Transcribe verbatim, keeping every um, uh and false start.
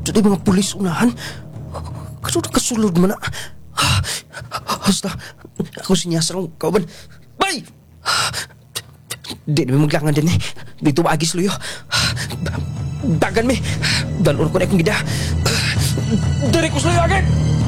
Sa mga pulis unahan. Kaso nakasulod man na. Hasta, ako sinyasa ng kauban. Bay! Di namin maglangan din eh. Dito maagis luyo. Dagan mi. Dalon ko na akong gida. Dari ko sa luyo agad!